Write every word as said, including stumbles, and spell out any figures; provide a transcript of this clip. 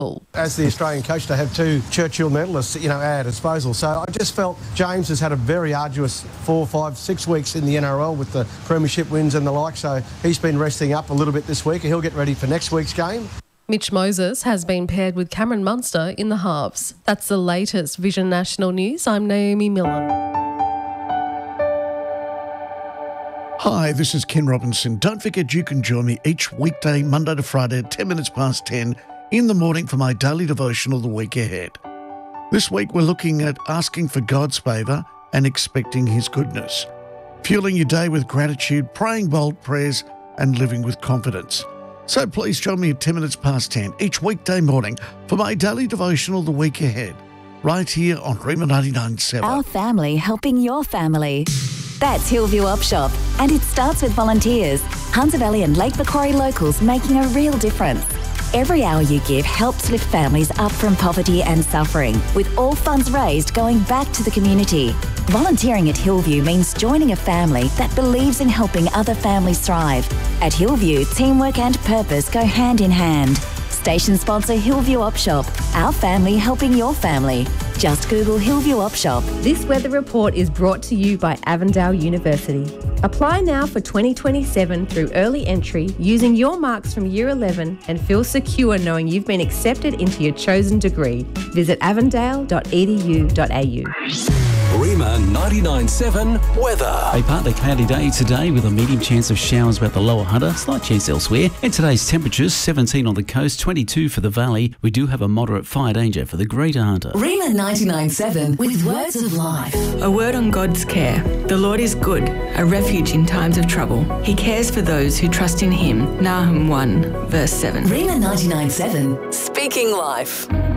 As the Australian coach, to have two Churchill medalists, you know, at our disposal. So I just felt James has had a very arduous four, five, six weeks in the N R L with the premiership wins and the like. So he's been resting up a little bit this week. He'll get ready for next week's game. Mitch Moses has been paired with Cameron Munster in the halves. That's the latest Vision National News. I'm Naomi Miller. Hi, this is Ken Robinson. Don't forget you can join me each weekday, Monday to Friday at ten minutes past ten in the morning for my daily devotional the week ahead. This week we're looking at asking for God's favour and expecting His goodness, fueling your day with gratitude, praying bold prayers and living with confidence. So please join me at ten minutes past ten each weekday morning for my daily devotional the week ahead, right here on Rima ninety-nine point seven. Our family helping your family. That's Hillview Op Shop, and it starts with volunteers. Hunter Valley and Lake Macquarie locals making a real difference. Every hour you give helps lift families up from poverty and suffering, with all funds raised going back to the community. Volunteering at Hillview means joining a family that believes in helping other families thrive. At Hillview, teamwork and purpose go hand in hand. Station sponsor Hillview Op Shop, our family helping your family. Just Google Hillview Op Shop. This weather report is brought to you by Avondale University. Apply now for twenty twenty-seven through early entry using your marks from Year eleven and feel secure knowing you've been accepted into your chosen degree. Visit avondale dot e d u dot a u. Rima ninety-nine point seven weather. A partly cloudy day today with a medium chance of showers about the lower Hunter, slight chance elsewhere. And today's temperatures, seventeen on the coast, twenty-two for the valley. We do have a moderate fire danger for the greater Hunter. Rima ninety-nine point seven with words of life. A word on God's care. The Lord is good, a refuge in times of trouble. He cares for those who trust in Him. Nahum one, verse seven. Rima ninety-nine point seven, speaking life.